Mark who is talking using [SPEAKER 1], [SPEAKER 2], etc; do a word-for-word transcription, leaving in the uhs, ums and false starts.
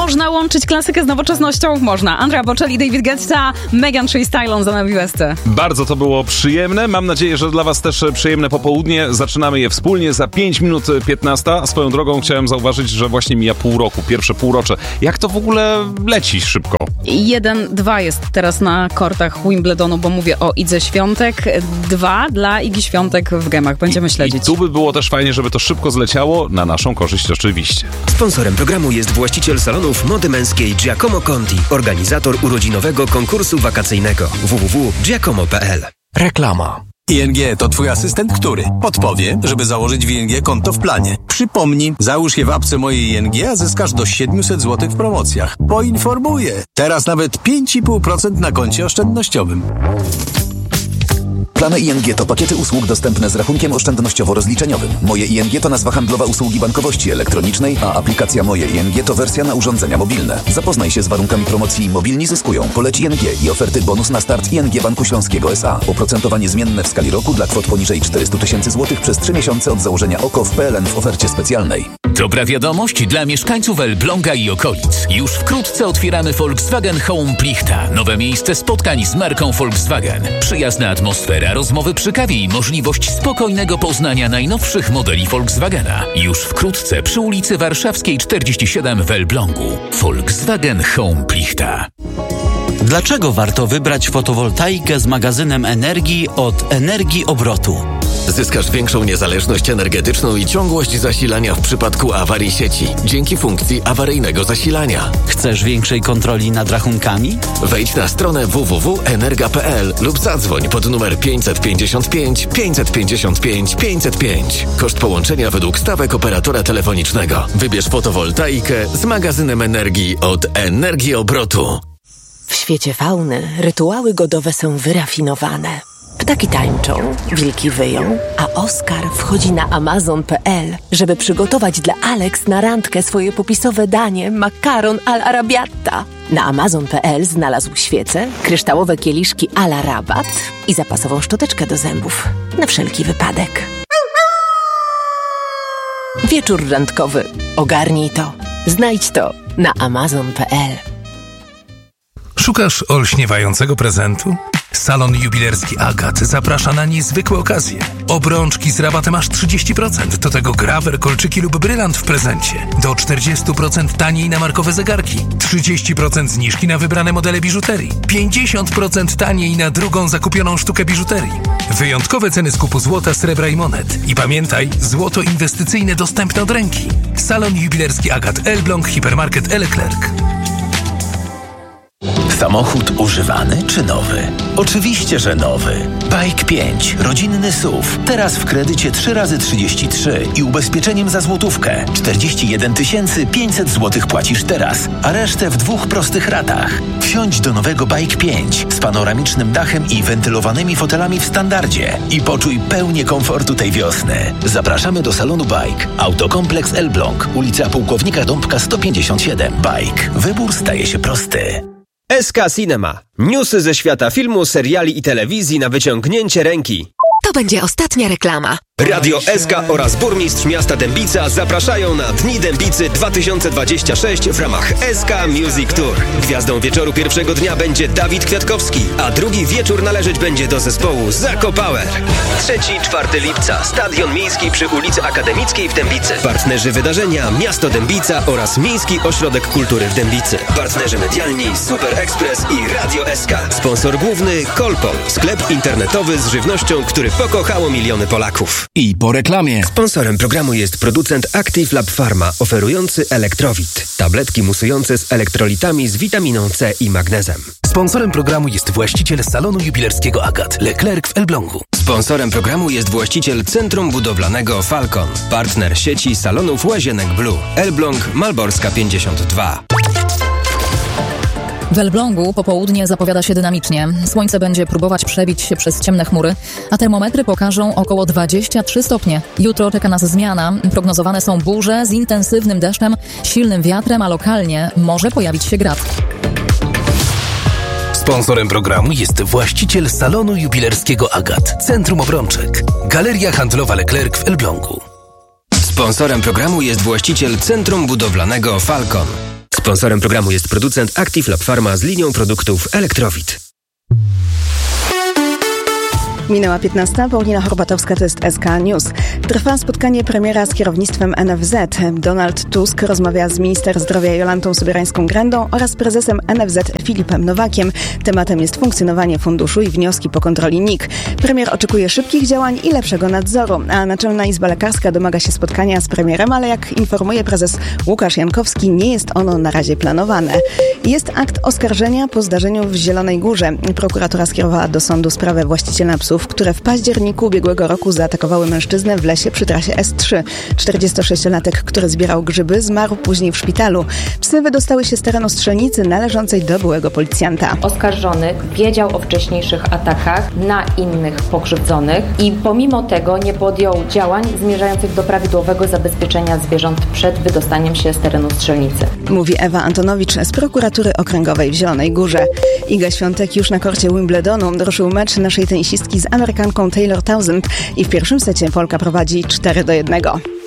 [SPEAKER 1] można łączyć klasykę z nowoczesnością? Można. Andrea Bocelli, David Guetta, Megan Thee Stallion za nami Westy.
[SPEAKER 2] Bardzo to było przyjemne. Mam nadzieję, że dla was też przyjemne popołudnie. Zaczynamy je wspólnie za pięć minut piętnaście. Swoją drogą chciałem zauważyć, że właśnie mija pół roku, pierwsze półrocze. Jak to w ogóle leci szybko?
[SPEAKER 1] Jeden, dwa jest teraz na kortach Wimbledonu, bo mówię o Idze Świątek. Dwa dla Igi Świątek w gemach. Będziemy śledzić.
[SPEAKER 2] I tu by było też fajnie, żeby to szybko zleciało, na naszą korzyść oczywiście.
[SPEAKER 3] Sponsorem programu jest właściciel salonów mody męskiej Giacomo Conti, organizator urodzinowego konkursu wakacyjnego w w w kropka giacomo kropka p l.
[SPEAKER 4] Reklama. I N G to twój asystent, który podpowie, żeby założyć w I N G konto w planie. Przypomnij, załóż je w apce mojej I N G, a zyskasz do siedemset złotych w promocjach. Poinformuję. Teraz nawet pięć i pół procent na koncie oszczędnościowym.
[SPEAKER 5] Plany I N G to pakiety usług dostępne z rachunkiem oszczędnościowo-rozliczeniowym. Moje I N G to nazwa handlowa usługi bankowości elektronicznej, a aplikacja Moje I N G to wersja na urządzenia mobilne. Zapoznaj się z warunkami promocji Mobilni zyskują. Poleć I N G i oferty bonus na start I N G Banku Śląskiego S A. Oprocentowanie zmienne w skali roku dla kwot poniżej czterysta tysięcy złotych przez trzy miesiące od założenia O K O w P L N w ofercie specjalnej.
[SPEAKER 6] Dobra wiadomość dla mieszkańców Elbląga i okolic. Już wkrótce otwieramy Volkswagen Home Plichta. Nowe miejsce spotkań z marką Volkswagen. Przyjazna atmosfera, rozmowy przy kawie i możliwość spokojnego poznania najnowszych modeli Volkswagena. Już wkrótce przy ulicy Warszawskiej czterdzieści siedem w Elblągu. Volkswagen Home Plichta.
[SPEAKER 7] Dlaczego warto wybrać fotowoltaikę z magazynem energii od Energii Obrotu?
[SPEAKER 8] Zyskasz większą niezależność energetyczną i ciągłość zasilania w przypadku awarii sieci dzięki funkcji awaryjnego zasilania.
[SPEAKER 7] Chcesz większej kontroli nad rachunkami?
[SPEAKER 8] Wejdź na stronę w w w kropka energa kropka p l lub zadzwoń pod numer pięćset pięćdziesiąt pięć pięćset pięćdziesiąt pięć pięćset pięć. Koszt połączenia według stawek operatora telefonicznego. Wybierz fotowoltaikę z magazynem energii od Energii Obrotu.
[SPEAKER 9] W świecie fauny rytuały godowe są wyrafinowane. Ptaki tańczą, wilki wyją, a Oskar wchodzi na amazon kropka p l, żeby przygotować dla Alex na randkę swoje popisowe danie makaron al arabiata. Na amazon kropka p l znalazł świece, kryształowe kieliszki a la rabat i zapasową szczoteczkę do zębów. Na wszelki wypadek. Wieczór randkowy. Ogarnij to. Znajdź to na amazon kropka p l.
[SPEAKER 10] Szukasz olśniewającego prezentu? Salon jubilerski Agat zaprasza na niezwykłe okazje. Obrączki z rabatem aż trzydzieści procent, do tego grawer, kolczyki lub brylant w prezencie. Do czterdzieści procent taniej na markowe zegarki, trzydzieści procent zniżki na wybrane modele biżuterii, pięćdziesiąt procent taniej na drugą zakupioną sztukę biżuterii. Wyjątkowe ceny skupu złota, srebra i monet. I pamiętaj, złoto inwestycyjne dostępne od ręki. Salon jubilerski Agat, Elbląg, Hipermarket E. Leclerc.
[SPEAKER 11] Samochód używany czy nowy? Oczywiście, że nowy. Bike pięć, rodzinny S U V. Teraz w kredycie trzy razy trzydzieści trzy i ubezpieczeniem za złotówkę. czterdzieści jeden tysięcy pięćset złotych płacisz teraz, a resztę w dwóch prostych ratach. Wsiądź do nowego Bike pięć z panoramicznym dachem i wentylowanymi fotelami w standardzie i poczuj pełnię komfortu tej wiosny. Zapraszamy do salonu Bike. Autokompleks Elbląg, ulica Pułkownika Dąbka sto pięćdziesiąt siedem. Bike. Wybór staje się prosty.
[SPEAKER 3] S K Cinema. Newsy ze świata filmu, seriali i telewizji na wyciągnięcie ręki.
[SPEAKER 9] To będzie ostatnia reklama.
[SPEAKER 3] Radio S K oraz burmistrz miasta Dębica zapraszają na Dni Dębicy dwa tysiące dwadzieścia sześć w ramach S K Music Tour. Gwiazdą wieczoru pierwszego dnia będzie Dawid Kwiatkowski, a drugi wieczór należeć będzie do zespołu Zako Power. trzeciego do czwartego lipca, Stadion Miejski przy ulicy Akademickiej w Dębicy. Partnerzy wydarzenia Miasto Dębica oraz Miejski Ośrodek Kultury w Dębicy. Partnerzy medialni Super Express i Radio S K. Sponsor główny Kolpol, sklep internetowy z żywnością, który pokochało miliony Polaków.
[SPEAKER 4] I po reklamie.
[SPEAKER 3] Sponsorem programu jest producent Active Lab Pharma, oferujący Elektrowit. Tabletki musujące z elektrolitami z witaminą C i magnezem.
[SPEAKER 10] Sponsorem programu jest właściciel salonu jubilerskiego Agat, Leclerc w Elblągu.
[SPEAKER 3] Sponsorem programu jest właściciel Centrum Budowlanego Falcon. Partner sieci salonów Łazienek Blue. Elbląg, Malborska pięćdziesiąt dwa.
[SPEAKER 12] W Elblągu popołudnie zapowiada się dynamicznie. Słońce będzie próbować przebić się przez ciemne chmury, a termometry pokażą około dwadzieścia trzy stopnie. Jutro czeka nas zmiana. Prognozowane są burze z intensywnym deszczem, silnym wiatrem, a lokalnie może pojawić się grad.
[SPEAKER 10] Sponsorem programu jest właściciel salonu jubilerskiego Agat, Centrum Obrączek. Galeria handlowa Leclerc w Elblągu.
[SPEAKER 3] Sponsorem programu jest właściciel Centrum Budowlanego Falcon. Sponsorem programu jest producent Active Lab Pharma z linią produktów Elektrowid.
[SPEAKER 13] Minęła piętnasta, Paulina Horbatowska, to jest S K News. Trwa spotkanie premiera z kierownictwem N F Z. Donald Tusk rozmawia z minister zdrowia Jolantą Sobierańską-Grendą oraz prezesem N F Z Filipem Nowakiem. Tematem jest funkcjonowanie funduszu i wnioski po kontroli N I K. Premier oczekuje szybkich działań i lepszego nadzoru, a Naczelna Izba Lekarska domaga się spotkania z premierem, ale jak informuje prezes Łukasz Jankowski, nie jest ono na razie planowane. Jest akt oskarżenia po zdarzeniu w Zielonej Górze. Prokuratura skierowała do sądu sprawę właściciela psów, które w październiku ubiegłego roku zaatakowały mężczyznę w lesie przy trasie S trzy. czterdziestosześciolatek, który zbierał grzyby, zmarł później w szpitalu. Psy wydostały się z terenu strzelnicy należącej do byłego policjanta.
[SPEAKER 14] Oskarżony wiedział o wcześniejszych atakach na innych pokrzywdzonych i pomimo tego nie podjął działań zmierzających do prawidłowego zabezpieczenia zwierząt przed wydostaniem się z terenu strzelnicy.
[SPEAKER 13] Mówi Ewa Antonowicz z prokuratury okręgowej w Zielonej Górze. Iga Świątek już na korcie Wimbledonu. Ruszył mecz naszej tenisistki z Amerykanką Taylor Townsend i w pierwszym secie Polka prowadzi cztery do jednego.